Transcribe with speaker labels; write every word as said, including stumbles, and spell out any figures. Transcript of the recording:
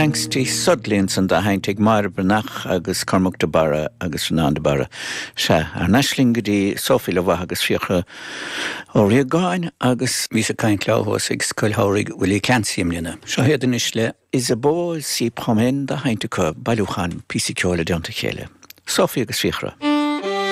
Speaker 1: Angstí sudlíonn san de haintigh mar brenach agus Cormac de Barra agus Fernand de Barra se ar neisling go dtí Sophie le bhaith agus fiocha ó riagáin agus
Speaker 2: Bhí sa caint leabhas ag scoilthabhraigh bhfuil canciam lína. Seo héad inis le
Speaker 1: is a bó sí phamén de haintigh bailúchan písí ceola deanta chéile. Sophie agus fiochra.